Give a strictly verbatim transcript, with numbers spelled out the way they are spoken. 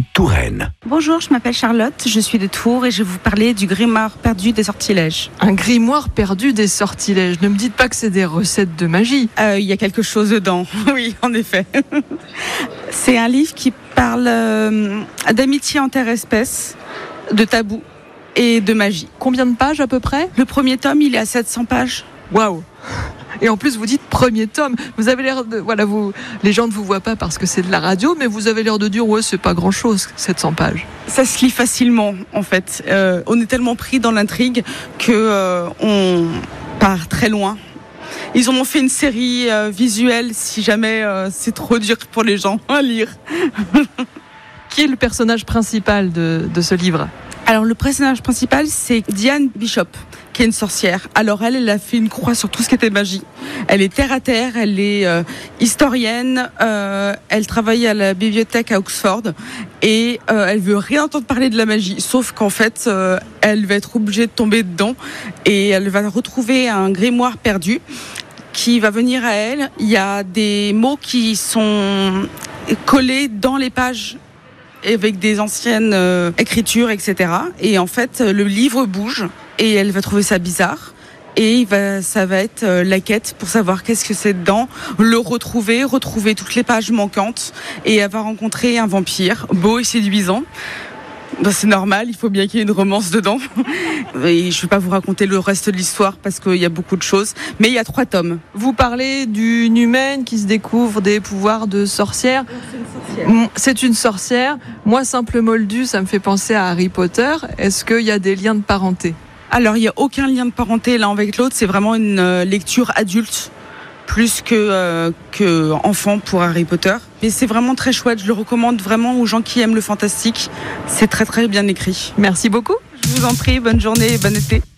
F M Touraine. Bonjour, je m'appelle Charlotte, je suis de Tours et je vais vous parler du grimoire perdu des sortilèges. Un grimoire perdu des sortilèges. Ne me dites pas que c'est des recettes de magie. Euh, Il y a quelque chose dedans, oui, en effet. C'est un livre qui parle euh, d'amitié interespèces, de tabous et de magie. Combien de pages à peu près ? Le premier tome, il est à sept cents pages. Waouh ! Et en plus, vous dites premier tome. Vous avez l'air de, voilà, vous, les gens ne vous voient pas parce que c'est de la radio, mais vous avez l'air de dire, ouais, c'est pas grand chose, sept cents pages. Ça se lit facilement, en fait. Euh, on est tellement pris dans l'intrigue que euh, on part très loin. Ils en ont fait une série euh, visuelle si jamais euh, c'est trop dur pour les gens à lire. Qui est le personnage principal de, de ce livre ? Alors le personnage principal, c'est Diane Bishop, qui est une sorcière. Alors elle, elle a fait une croix sur tout ce qui était magie. Elle est terre à terre, elle est euh, historienne, euh, elle travaille à la bibliothèque à Oxford et euh, elle veut rien entendre parler de la magie, sauf qu'en fait, euh, elle va être obligée de tomber dedans et elle va retrouver un grimoire perdu qui va venir à elle. Il y a des mots qui sont collés dans les pages avec des anciennes euh, écritures, et cetera. Et en fait, le livre bouge et elle va trouver ça bizarre. Et il va, ça va être euh, la quête pour savoir qu'est-ce que c'est dedans, le retrouver, retrouver toutes les pages manquantes. Et elle va rencontrer un vampire, beau et séduisant. Ben, c'est normal, il faut bien qu'il y ait une romance dedans. Et je ne vais pas vous raconter le reste de l'histoire parce qu'il y a beaucoup de choses. Mais il y a trois tomes. Vous parlez d'une humaine qui se découvre des pouvoirs de sorcière. C'est une sorcière. C'est une sorcière. Moi, simple moldu, ça me fait penser à Harry Potter. Est-ce qu'il y a des liens de parenté ? Alors, il n'y a aucun lien de parenté l'un avec l'autre. C'est vraiment une euh, lecture adulte, plus que, euh, que enfant pour Harry Potter. Mais c'est vraiment très chouette. Je le recommande vraiment aux gens qui aiment le fantastique. C'est très, très bien écrit. Merci beaucoup. Je vous en prie. Bonne journée et bon été.